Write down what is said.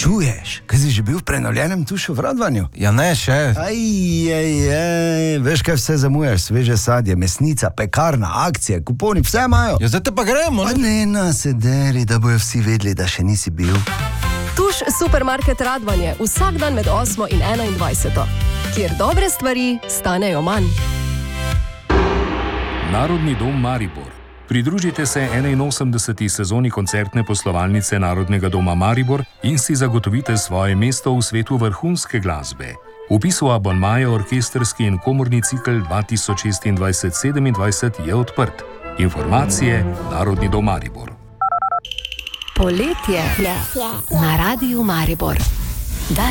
Čuješ, kaj si že bil v prenovljenem Tušu v Radvanju? Ja ne, še. Veš, kaj vse zamujaš, sveže sadje, mesnica, pekarna, akcije, kuponi, vse imajo. Ja, zdaj te pa gremo, ne? Ne, na sederi, da bojo vsi vedeli, da še nisi bil. Tuš Supermarket Radvanje, vsak dan med 8 in 21, kjer dobre stvari stanejo manj. Narodni dom Maribor. Pridružite se 81. sezoni koncertne poslovalnice Narodnega doma Maribor in si zagotovite svoje mesto v svetu vrhunske glasbe. Vpis v abonmaje orkestrski in komorni cikel 2026-27 je odprt. Informacije Narodni dom Maribor. Poletje na Radiu Maribor.